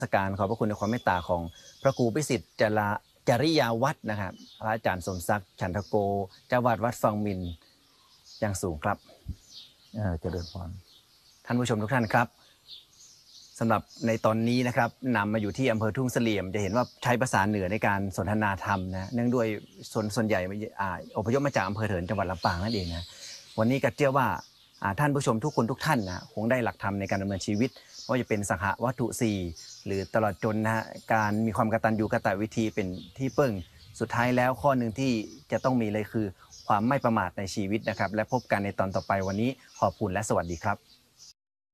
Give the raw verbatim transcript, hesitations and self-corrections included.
สการขอบพระคุณในความเมตตาของพระครูพิสิทธิ์จราจริยาวัฒน์นะครับพระอาจารย์สมศักดิ์ฉันทโกเจ้าวาดวัดฟังมินอย่างสูงครับเออเจริญพรท่านผู้ชมทุกท่านครับสำหรับในตอนนี้นะครับนำมาอยู่ที่อำเภอทุ่งเสลี่ยมจะเห็นว่าใช้ภาษาเหนือในการสนทนาธรรมนะเนื่องด้วยส่วนส่วนใหญ่อ่าอพยพมาจากอำเภอเถินจังหวัดลำปางนั่นเองนะวันนี้ก็เชื่อว่าท่านผู้ชมทุกคนทุกท่านนะคงได้หลักธรรมในการดำเนินชีวิตว่าจะเป็นสังฆวัตถุสี่หรือตลอดจนนะฮะการมีความกตัญญูกตวิธีเป็นที่ปึ้งสุดท้ายแล้วข้อหนึ่งที่จะต้องมีเลยคือความไม่ประมาทในชีวิตนะครับและพบกันในตอนต่อไปวันนี้ขอบคุณและสวัสดีครับ